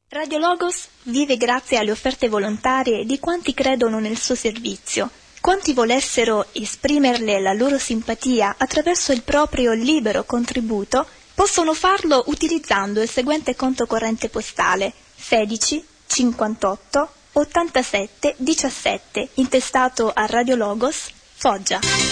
Radio Logos vive grazie alle offerte volontarie di quanti credono nel suo servizio. Quanti volessero esprimerle la loro simpatia attraverso il proprio libero contributo, possono farlo utilizzando il seguente conto corrente postale 16 58 87 17, intestato a Radio Logos, Foggia.